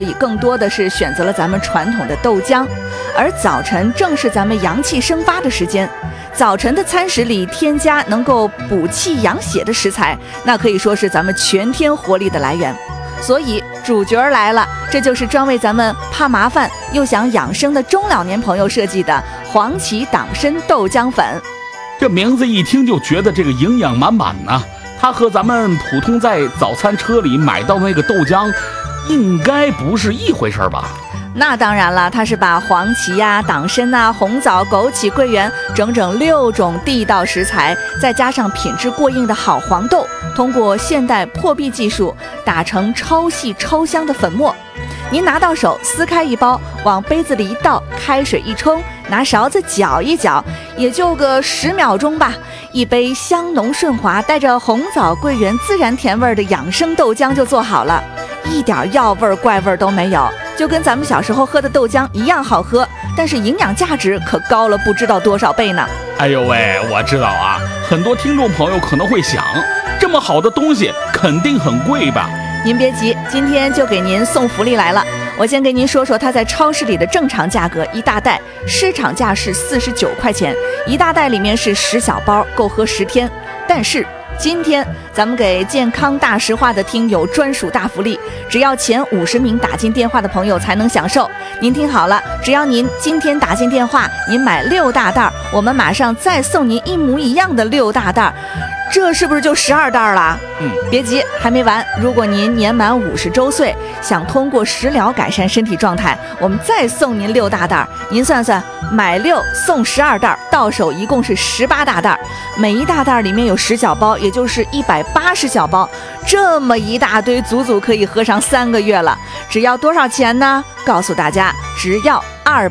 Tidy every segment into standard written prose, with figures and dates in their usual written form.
更多的是选择了咱们传统的豆浆，而早晨正是咱们阳气生发的时间。早晨的餐食里添加能够补气养血的食材，那可以说是咱们全天活力的来源。所以主角来了，这就是专为咱们怕麻烦又想养生的中老年朋友设计的黄芪党参豆浆粉。 这名字一听就觉得这个营养满满呢，它和咱们普通在早餐车里买到的那个豆浆应该不是一回事吧？ 那当然了，它是把黄芪呀、党参啊、红枣、枸杞、桂圆整整6种地道食材，再加上品质过硬的好黄豆，通过现代破壁技术打成超细超香的粉末。您拿到手撕开一包，往杯子里一倒，开水一冲，拿勺子搅一搅，也就个10秒钟吧，一杯香浓顺滑带着红枣桂圆自然甜味的养生豆浆就做好了，一点药味怪味都没有，就跟咱们小时候喝的豆浆一样好喝，但是营养价值可高了不知道多少倍呢。 哎呦喂，我知道啊，很多听众朋友可能会想，这么好的东西肯定很贵吧？ 您别急，今天就给您送福利来了。我先给您说说它在超市里的正常价格，一大袋市场价是49块钱，一大袋里面是10小包，够喝10天。但是今天咱们给健康大实话的听友专属大福利，只要前50名打进电话的朋友才能享受。您听好了，只要您今天打进电话，您买6大袋，我们马上再送您一模一样的6大袋，这是不是就12袋了？别急，还没完。如果您年满50周岁，想通过食疗改善身体状态，我们再送您6大袋。您算算，买6送12袋，到手一共是18大袋，每一大袋里面有10小包，也就是180小包，这么一大堆，足足可以喝上3个月了。只要多少钱呢？告诉大家，只要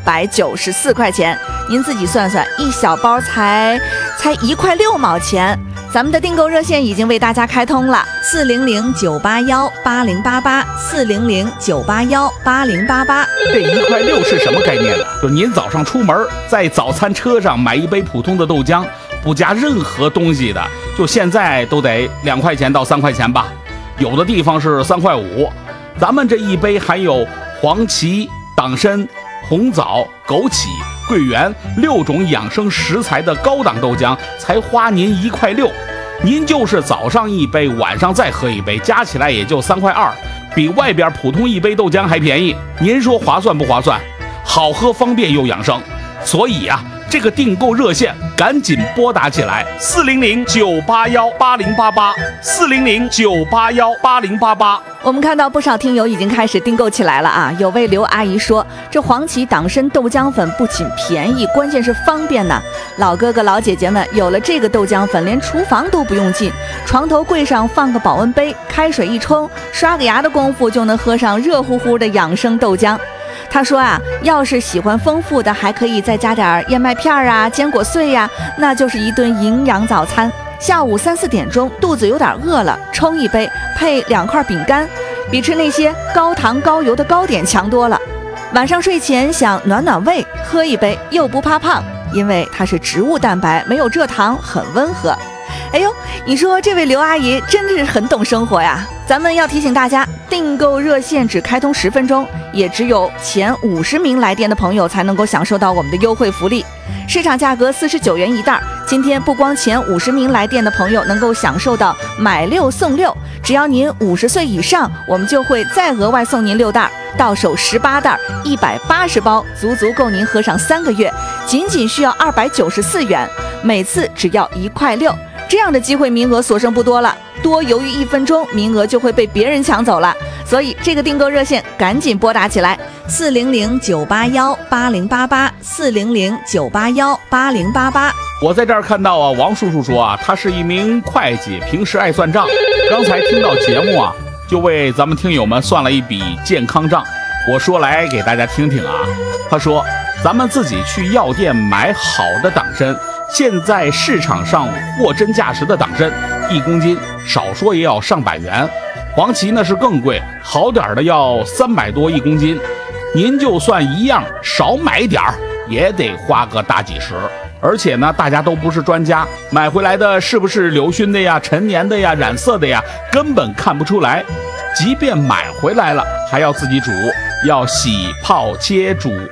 294块钱。您自己算算，一小包才1块6毛钱。咱们的订购热线已经为大家开通了，400-981-8088，400-981-8088。 这1块6是什么概念呢？就是您早上出门在早餐车上买一杯普通的豆浆，不加任何东西的，就现在都得2块钱到3块钱吧，有的地方是3块5。咱们这一杯含有黄芪、党参、红枣、枸杞、桂圆6种养生食材的高档豆浆，才花您1块6。您就是早上一杯，晚上再喝一杯，加起来也就3块2，比外边普通一杯豆浆还便宜。您说划算不划算？好喝、方便又养生。所以啊，这个订购热线赶紧拨打起来，400-981-8088，400-981-8088。 我们看到不少听友已经开始订购起来了啊！有位刘阿姨说，这黄芪党参豆浆粉不仅便宜，关键是方便呢。老哥哥老姐姐们，有了这个豆浆粉，连厨房都不用进，床头柜上放个保温杯，开水一冲，刷个牙的功夫就能喝上热乎乎的养生豆浆。他说啊，要是喜欢丰富的，还可以再加点燕麦片啊、坚果碎呀，那就是一顿营养早餐。下午3、4点钟，肚子有点饿了，冲一杯，配2块饼干，比吃那些高糖高油的糕点强多了。晚上睡前想暖暖胃，喝一杯又不怕胖，因为它是植物蛋白，没有蔗糖，很温和。哎呦，你说这位刘阿姨真的是很懂生活呀！咱们要提醒大家，订购热线只开通10分钟，也只有前50名来电的朋友才能够享受到我们的优惠福利。市场价格49元一袋，今天不光前50名来电的朋友能够享受到买6送6，只要您50岁以上，我们就会再额外送您6袋，到手18袋，180包，足足够您喝上3个月，仅仅需要294元，每次只要1块6。这样的机会名额所剩不多了，多犹豫1分钟，名额就会被别人抢走了。所以这个订购热线赶紧拨打起来，400-981-8088，400-981-8088。 我在这儿看到啊，王叔叔说啊，他是一名会计，平时爱算账。刚才听到节目啊，就为咱们听友们算了一笔健康账。我说来给大家听听啊，他说咱们自己去药店买好的党参，现在市场上货真价实的党参，1公斤少说也要上百元。黄芪呢是更贵，好点的要300多1公斤。您就算一样少买点儿，也得花个大几十。而且呢，大家都不是专家，买回来的是不是柳熏的呀、陈年的呀、染色的呀，根本看不出来。 即便买回来了，还要自己煮，要洗泡切煮